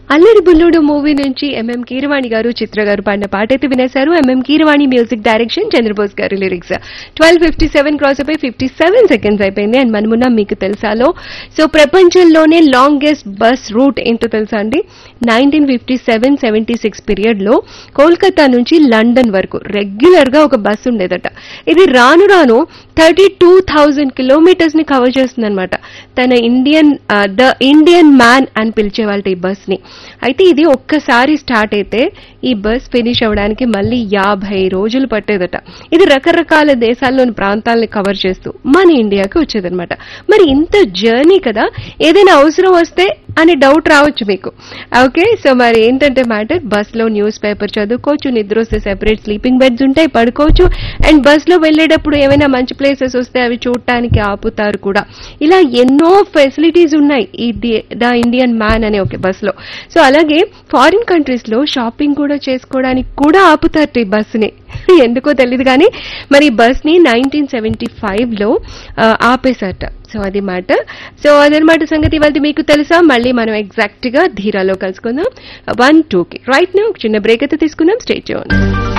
అల్లరి బుల్లుడు మూవీ నుంచి ఎంఎం కీరవాణి గారు చిత్ర గారు పాడిన పాట అయితే వినేశారు. MM Keeravani music direction, Chandrabose గారు లిరిక్స్. 12:57 క్రాస్ అయిపోయి 57 సెకండ్స్ అయిపోయింది. అండ్ మనమున్న మీకు తెలుసాలో సో ప్రపంచంలోనే లాంగెస్ట్ బస్ రూట్ ఏంటో తెలుసా అండి? 1957-76 పీరియడ్ లో కోల్కతా నుంచి లండన్ వరకు రెగ్యులర్ గా ఒక బస్ ఉండేదట. ఇది రాను రాను 32,000 కిలోమీటర్స్ ని కవర్ చేస్తుందన్నమాట. తన ద ఇండియన్ మ్యాన్ అని పిలిచేవాళ్ళ ఈ బస్ ని. అయితే ఇది ఒక్కసారి స్టార్ట్ అయితే ఈ బస్ ఫినిష్ అవ్వడానికి మళ్ళీ 50 రోజులు పట్టేదట. ఇది రకరకాల దేశాల్లోని ప్రాంతాలను కవర్ చేస్తూ మన ఇండియాకి వచ్చేదన్నమాట. మరి ఇంత జర్నీ కదా, ఏదైనా అవసరం వస్తే అని డౌట్ రావచ్చు మీకు. ఓకే, సో మరి ఏంటంటే మ్యాటర్, బస్ లో న్యూస్ పేపర్ చదువుకోవచ్చు, నిద్ర వస్తే సెపరేట్ స్లీపింగ్ బెడ్స్ ఉంటాయి, పడుకోవచ్చు. అండ్ బస్ లో వెళ్లేటప్పుడు ఏమైనా మంచి ప్లేసెస్ వస్తే అవి చూడటానికి ఆపుతారు కూడా. ఇలా ఎన్నో ఫెసిలిటీస్ ఉన్నాయి ఈ ద ఇండియన్ మ్యాన్ అనే ఒక బస్ లో. సో అలాగే ఫారిన్ కంట్రీస్ లో షాపింగ్ కూడా చేసుకోవడానికి కూడా ఆపుతారు ఈ బస్ ని. ఎందుకో తెలియదు కానీ మరి బస్ ని 1975 లో ఆపేశారట. సో అది మాట. సో అదనమాట సంగతి. ఇవాళ మీకు తెలుసా? మళ్ళీ మనం ఎగ్జాక్ట్ గా ధీరాలో కలుసుకుందాం 1-2కి. రైట్ నా ఒక చిన్న బ్రేక్ అయితే తీసుకుందాం. Stay tune.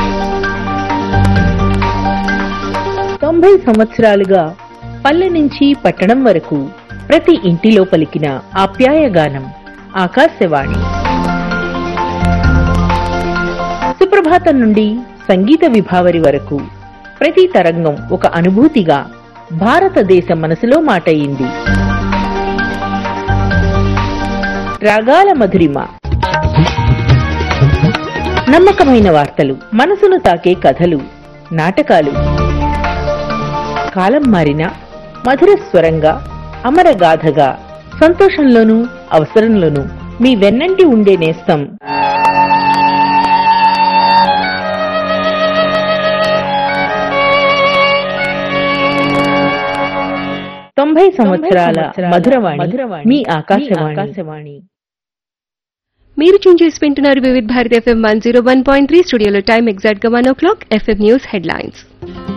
90 సంవత్సరాలుగా పల్లె నుంచి పట్టణం వరకు ప్రతి ఇంటిలో పలికిన ఆప్యాయగానం ఆకాశవాణి. సుప్రభాతం నుండి సంగీత విభావరి వరకు ప్రతి తరంగం ఒక అనుభూతిగా భారతదేశ మనసులో మాటయింది. రాగాల మధురిమ, నమ్మకమైన వార్తలు, మనసును తాకే కథలు, నాటకాలు, కాలం మారిన మధుర స్వరంగా, అమరగాథగా, సంతోషంలోనూ అవసరంలోనూ మీ వెన్నంటి ఉండే నేస్తం. 90 సంవత్సరాల మధురవాణి మీ ఆకాశవాణి. మీరు ట్యూన్ చేసి వింటున్నారు వివిధ భారతి FM 101.3. స్టూడియోలో టైం ఎగ్జాక్ట్ గా 1 o'clock. FM news headlines.